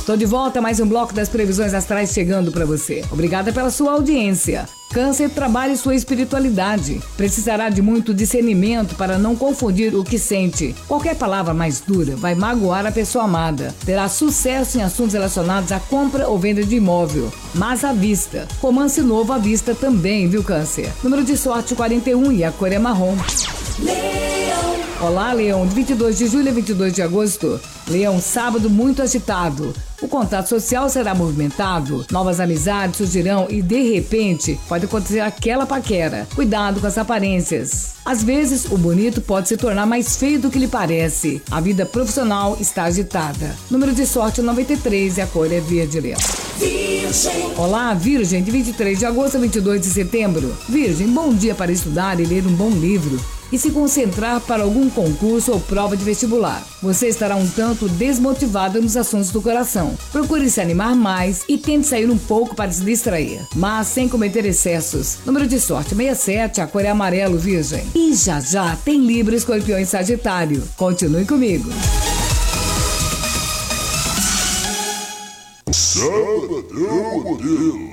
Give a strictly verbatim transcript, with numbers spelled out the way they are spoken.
Tô de volta, mais um bloco das previsões astrais chegando para você. Obrigada pela sua audiência. Câncer, trabalhe sua espiritualidade. Precisará de muito discernimento para não confundir o que sente. Qualquer palavra mais dura vai magoar a pessoa amada. Terá sucesso em assuntos relacionados à compra ou venda de imóvel. Mas à vista. Romance novo à vista também, viu, Câncer? Número de sorte quarenta e um e a cor é marrom. Leão. Olá, Leão, de vinte e dois de julho a vinte e dois de agosto. Leão, sábado muito agitado. O contato social será movimentado, novas amizades surgirão e, de repente, pode acontecer aquela paquera. Cuidado com as aparências. Às vezes, o bonito pode se tornar mais feio do que lhe parece. A vida profissional está agitada. Número de sorte noventa e três e a cor é verde, Leão. Virgem. Olá, Virgem, de vinte e três de agosto a vinte e dois de setembro. Virgem, bom dia para estudar e ler um bom livro e se concentrar para algum concurso ou prova de vestibular. Você estará um tanto desmotivado nos assuntos do coração. Procure se animar mais e tente sair um pouco para se distrair, mas sem cometer excessos. Número de sorte sessenta e sete, a cor é amarelo, Virgem. E já já tem Libra, Escorpião e Sagitário. Continue comigo. Sábado, modelo.